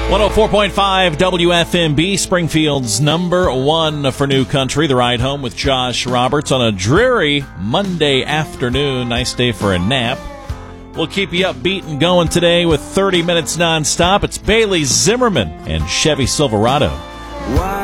104.5 WFMB, Springfield's number one for New Country. The ride home with Josh Roberts on a dreary Monday afternoon. Nice day for a nap. We'll keep you upbeat and going today with 30 minutes nonstop. It's Bailey Zimmerman and Chevy Silverado.